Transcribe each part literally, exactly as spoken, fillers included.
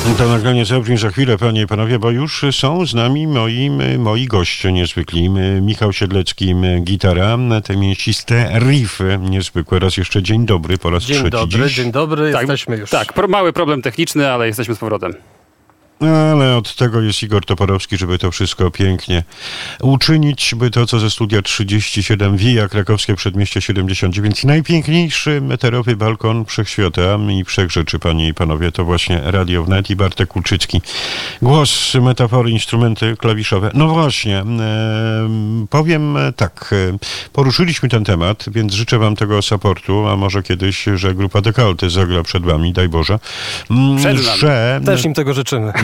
To nagranie zabrzmi za chwilę, panie i panowie, bo już są z nami moi, moi goście niezwykli. Michał Siedlecki, gitara, te mięsiste riffy niezwykłe. Raz jeszcze dzień dobry, po raz dzień trzeci dobry, dziś. Dzień dobry, tak, jesteśmy już. Tak, pro, mały problem techniczny, ale jesteśmy z powrotem. Ale od tego jest Igor Toporowski, żeby to wszystko pięknie uczynić, by to, co ze studia trzydzieści siedem Via Krakowskie Przedmieście siedemdziesiąt dziewięć, najpiękniejszy meterowy balkon wszechświata i wszechrzeczy, panie i panowie, to właśnie Radio Wnet i Bartek Kulczycki. Głos, metafory, instrumenty klawiszowe. No właśnie, e, powiem tak, e, poruszyliśmy ten temat, więc życzę wam tego supportu, a może kiedyś, że grupa Dekalty zagra przed wami, daj Boże. Przed nami. Że, Też im tego życzymy.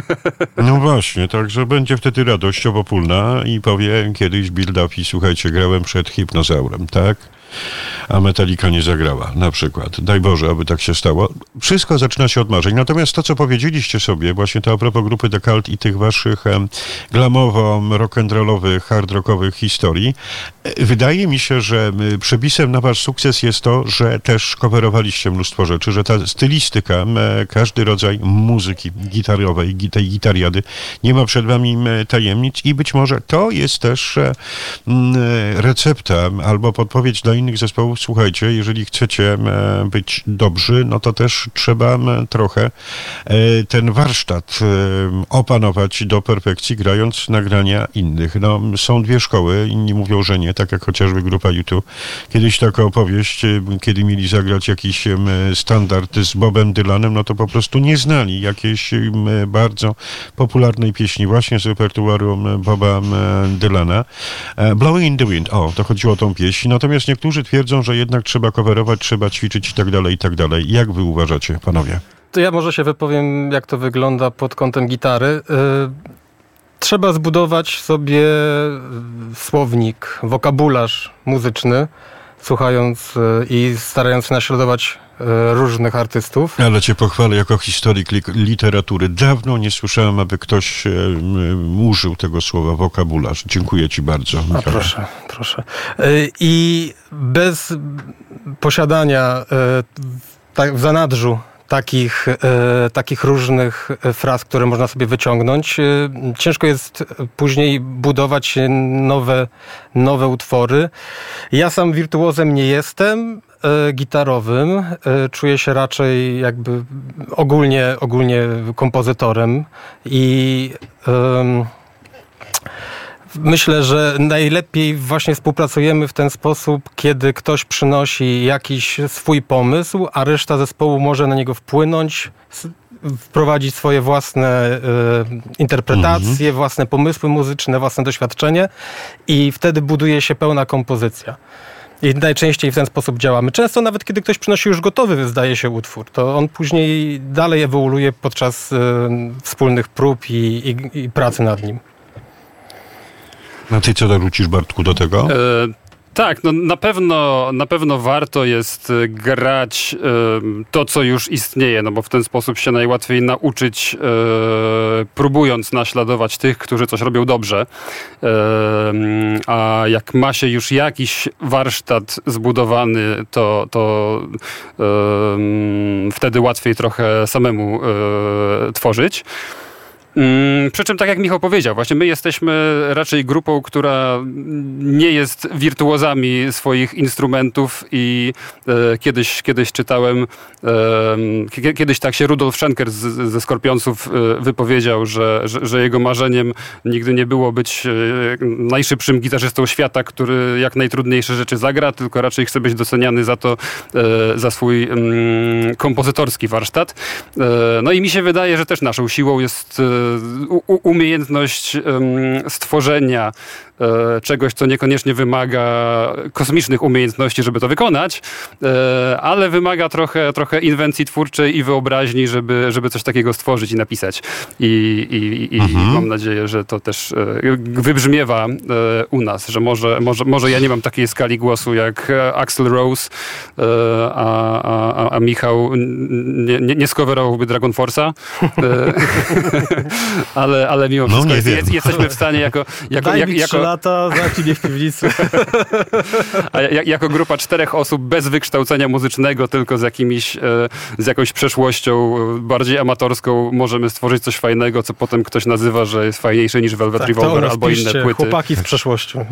No właśnie, także będzie wtedy radość obopólna i powie kiedyś build-up i słuchajcie, grałem przed Hipnozaurem, tak? A Metallica nie zagrała, na przykład. Daj Boże, aby tak się stało. Wszystko zaczyna się od marzeń. Natomiast to, co powiedzieliście sobie, właśnie to a propos grupy The Cult i tych waszych em, glamowo, rock'n'rollowych, hard rockowych historii, e, wydaje mi się, że e, przepisem na wasz sukces jest to, że też coverowaliście mnóstwo rzeczy, że ta stylistyka, e, każdy rodzaj muzyki gitarowej, tej gitariady, nie ma przed wami e, tajemnic i być może to jest też e, m, recepta albo podpowiedź dla innych zespołów. Słuchajcie, jeżeli chcecie e, być dobrzy, no to też trzeba e, trochę e, ten warsztat e, opanować do perfekcji, grając nagrania innych. No, są dwie szkoły, inni mówią, że nie, tak jak chociażby grupa U dwa. Kiedyś taka opowieść, e, kiedy mieli zagrać jakiś e, standard z Bobem Dylanem, no to po prostu nie znali jakiejś e, bardzo popularnej pieśni właśnie z repertuaru e, Boba e, Dylana. E, Blowing in the Wind, o, to chodziło o tą pieśń. Natomiast niektórzy twierdzą, że jednak trzeba coverować, trzeba ćwiczyć i tak dalej, i tak dalej. Jak wy uważacie, panowie? To ja może się wypowiem, jak to wygląda pod kątem gitary. Yy, trzeba zbudować sobie słownik, wokabularz muzyczny, słuchając yy, i starając się naśladować yy, różnych artystów. Ale cię pochwalę jako historyk li- literatury. Dawno nie słyszałem, aby ktoś e, m, użył tego słowa wokabularz. Dziękuję ci bardzo, Michał. A proszę, proszę. Yy, I bez posiadania yy, tak, w zanadrzu takich, e, takich różnych fraz, które można sobie wyciągnąć. E, ciężko jest później budować nowe, nowe utwory. Ja sam wirtuozem nie jestem, e, gitarowym. E, czuję się raczej jakby ogólnie, ogólnie kompozytorem i e, myślę, że najlepiej właśnie współpracujemy w ten sposób, kiedy ktoś przynosi jakiś swój pomysł, a reszta zespołu może na niego wpłynąć, wprowadzić swoje własne y, interpretacje, mhm. własne pomysły muzyczne, własne doświadczenie i wtedy buduje się pełna kompozycja. I najczęściej w ten sposób działamy. Często nawet kiedy ktoś przynosi już gotowy, zdaje się, utwór, to on później dalej ewoluuje podczas y, wspólnych prób i, i, i pracy nad nim. A ty co dorzucisz, Bartku, do tego? E, tak, no na pewno, na pewno warto jest grać e, to, co już istnieje, no bo w ten sposób się najłatwiej nauczyć, e, próbując naśladować tych, którzy coś robią dobrze. E, a jak ma się już jakiś warsztat zbudowany, to, to e, wtedy łatwiej trochę samemu e, tworzyć. Hmm, przy czym tak jak Michał powiedział, właśnie my jesteśmy raczej grupą, która nie jest wirtuozami swoich instrumentów i e, kiedyś, kiedyś czytałem, e, k- kiedyś tak się Rudolf Schenker z, ze Skorpionsów e, wypowiedział, że, że, że jego marzeniem nigdy nie było być e, najszybszym gitarzystą świata, który jak najtrudniejsze rzeczy zagra, tylko raczej chce być doceniany za to, e, za swój mm, kompozytorski warsztat. E, no i mi się wydaje, że też naszą siłą jest e, U, umiejętność um, stworzenia e, czegoś, co niekoniecznie wymaga kosmicznych umiejętności, żeby to wykonać, e, ale wymaga trochę, trochę inwencji twórczej i wyobraźni, żeby, żeby coś takiego stworzyć i napisać. I, i, i mhm. mam nadzieję, że to też e, wybrzmiewa e, u nas, że może, może, może ja nie mam takiej skali głosu jak Axl Rose, e, a, a, a Michał nie, nie, nie skowerowałby Dragon Force'a. E, ale, ale mimo wszystko no, jest, jest, jesteśmy w stanie jako... jako Daj jak, mi jako, trzy lata, zamknij mnie w piwnicy. A jak, jako grupa czterech osób bez wykształcenia muzycznego, tylko z, jakimiś, z jakąś przeszłością bardziej amatorską, możemy stworzyć coś fajnego, co potem ktoś nazywa, że jest fajniejsze niż Velvet Tak, Revolver albo inne płyty. Chłopaki z przeszłością.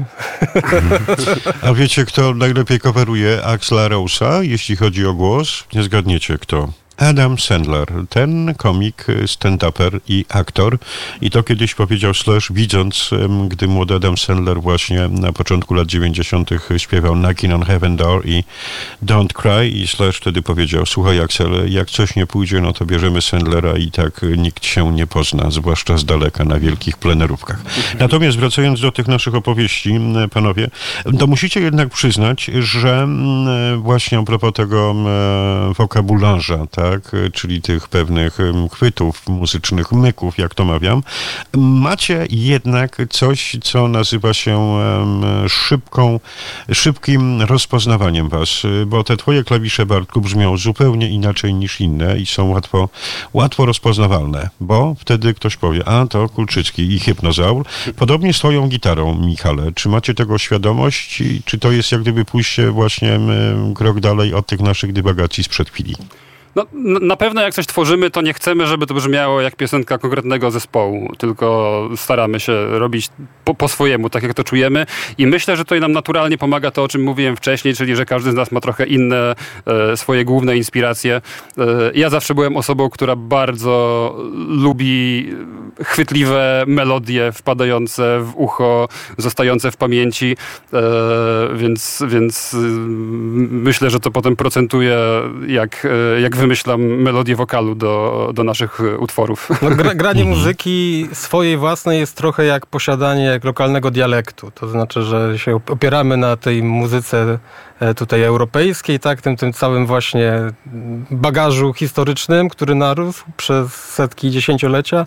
A wiecie, kto najlepiej coveruje Axla Rose'a, jeśli chodzi o głos? Nie zgadniecie kto. Adam Sandler, ten komik, stand-uper i aktor. I to kiedyś powiedział Slash, widząc, gdy młody Adam Sandler właśnie na początku lat dziewięćdziesiątych śpiewał Knocking on Heaven Door i Don't Cry. I Slash wtedy powiedział, słuchaj Axel, jak coś nie pójdzie, no to bierzemy Sandlera i tak nikt się nie pozna, zwłaszcza z daleka na wielkich plenerówkach. Natomiast wracając do tych naszych opowieści, panowie, to musicie jednak przyznać, że właśnie a propos tego wokabularza, tak, tak, czyli tych pewnych chwytów muzycznych, myków, jak to mawiam, macie jednak coś, co nazywa się szybką, szybkim rozpoznawaniem was, bo te twoje klawisze, Bartku, brzmią zupełnie inaczej niż inne i są łatwo, łatwo rozpoznawalne, bo wtedy ktoś powie, a to Kulczycki i Hypnozaur. Podobnie z twoją gitarą, Michale. Czy macie tego świadomość? Czy to jest jak gdyby pójście właśnie krok dalej od tych naszych dywagacji sprzed chwili? No, na pewno jak coś tworzymy, to nie chcemy, żeby to brzmiało jak piosenka konkretnego zespołu, tylko staramy się robić po, po swojemu, tak jak to czujemy i myślę, że tutaj nam naturalnie pomaga to, o czym mówiłem wcześniej, czyli że każdy z nas ma trochę inne e, swoje główne inspiracje. E, ja zawsze byłem osobą, która bardzo lubi chwytliwe melodie wpadające w ucho, zostające w pamięci, e, więc, więc myślę, że to potem procentuje jak, jak wymyślam melodię wokalu do, do naszych utworów. No, gra, granie muzyki swojej własnej jest trochę jak posiadanie lokalnego dialektu. To znaczy, że się opieramy na tej muzyce tutaj europejskiej, tak, tym, tym całym właśnie bagażu historycznym, który narósł przez setki, dziesięciolecia,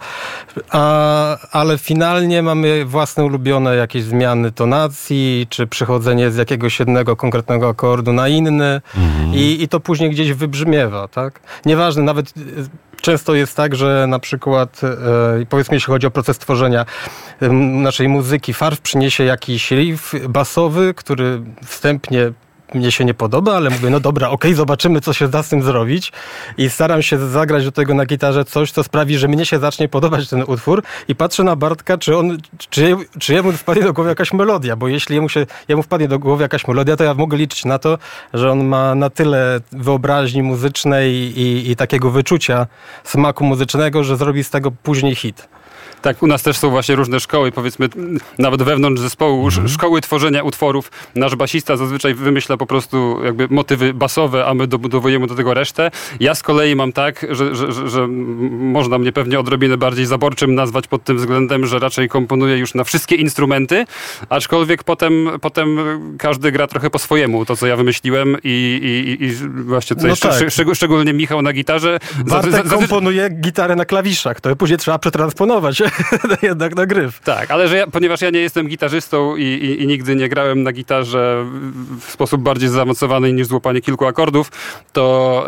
a, ale finalnie mamy własne ulubione jakieś zmiany tonacji, czy przechodzenie z jakiegoś jednego konkretnego akordu na inny mhm. i, i to później gdzieś wybrzmiewa, tak? Nieważne, nawet często jest tak, że na przykład, e, powiedzmy, jeśli chodzi o proces tworzenia e, naszej muzyki, Farf przyniesie jakiś riff basowy, który wstępnie mnie się nie podoba, ale mówię, no dobra, okej, okay, zobaczymy, co się da z tym zrobić i staram się zagrać do tego na gitarze coś, co sprawi, że mnie się zacznie podobać ten utwór i patrzę na Bartka, czy on, czy, czy jemu wpadnie do głowy jakaś melodia, bo jeśli jemu, się, jemu wpadnie do głowy jakaś melodia, to ja mogę liczyć na to, że on ma na tyle wyobraźni muzycznej i, i takiego wyczucia smaku muzycznego, że zrobi z tego później hit. Tak, u nas też są właśnie różne szkoły, powiedzmy, nawet wewnątrz zespołu, mm. szkoły tworzenia utworów. Nasz basista zazwyczaj wymyśla po prostu jakby motywy basowe, a my dobudowujemy do tego resztę. Ja z kolei mam tak, że, że, że, że można mnie pewnie odrobinę bardziej zaborczym nazwać pod tym względem, że raczej komponuję już na wszystkie instrumenty, aczkolwiek potem, potem każdy gra trochę po swojemu, to co ja wymyśliłem i, i, i właśnie tutaj no tak. szcz- szcz- szczególnie Michał na gitarze. Bartek za, za, komponuje gitarę na klawiszach, to później trzeba przetransponować. Jednak na gryf. Tak, ale że ja, ponieważ ja nie jestem gitarzystą i, i, i nigdy nie grałem na gitarze w sposób bardziej zaawansowany niż złapanie kilku akordów, to,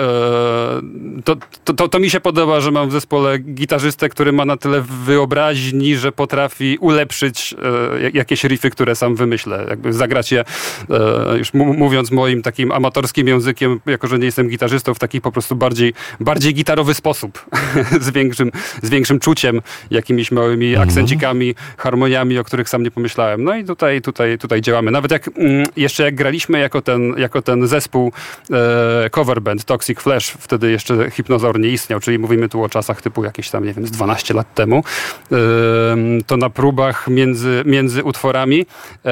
e, to, to, to, to mi się podoba, że mam w zespole gitarzystę, który ma na tyle wyobraźni, że potrafi ulepszyć e, jakieś riffy, które sam wymyślę. Jakby zagrać je, e, już m- mówiąc moim takim amatorskim językiem, jako że nie jestem gitarzystą, w taki po prostu bardziej, bardziej gitarowy sposób, z, większym, z większym czuciem, jakimiś małymi akcencikami, harmoniami, o których sam nie pomyślałem. No i tutaj, tutaj, tutaj działamy. Nawet jak mm, jeszcze jak graliśmy jako ten, jako ten zespół e, cover band Toxic Flash, wtedy jeszcze Hypnozaur nie istniał, czyli mówimy tu o czasach typu jakieś tam, nie wiem, z dwanaście lat temu, e, to na próbach między, między utworami e,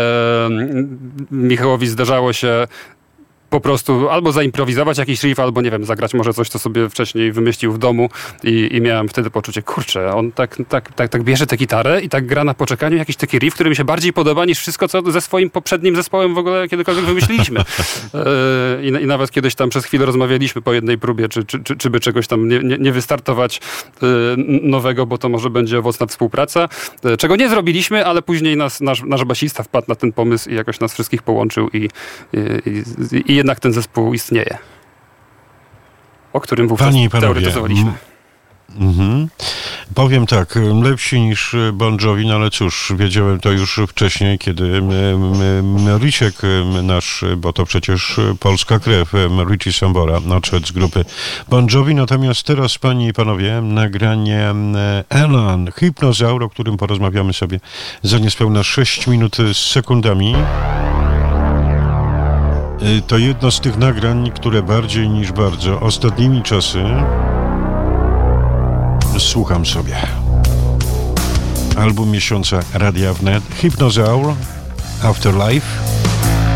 Michałowi zdarzało się po prostu albo zaimprowizować jakiś riff, albo nie wiem, zagrać może coś, co sobie wcześniej wymyślił w domu i, i miałem wtedy poczucie, kurczę, on tak, tak, tak, tak bierze tę gitarę i tak gra na poczekaniu jakiś taki riff, który mi się bardziej podoba niż wszystko, co ze swoim poprzednim zespołem w ogóle kiedykolwiek wymyśliliśmy. I, I nawet kiedyś tam przez chwilę rozmawialiśmy po jednej próbie, czy, czy, czy, czy by czegoś tam nie, nie, nie wystartować nowego, bo to może będzie owocna współpraca. Czego nie zrobiliśmy, ale później nas, nasz, nasz basista wpadł na ten pomysł i jakoś nas wszystkich połączył i, i, i jednak ten zespół istnieje, o którym wówczas Panie i teoretyzowaliśmy. Mhm. Powiem tak, lepsi niż Bon Jovi, no ale cóż, wiedziałem to już wcześniej, kiedy Riciek nasz, bo to przecież polska krew, Richie Sambora odszedł z grupy Bon Jovi. Natomiast teraz, panie i panowie, nagranie Elan, Hipnozaur, o którym porozmawiamy sobie za niespełna sześć minut z sekundami. To jedno z tych nagrań, które bardziej niż bardzo ostatnimi czasy słucham sobie. Album miesiąca Radia Wnet, Hipnozaur, Afterlife.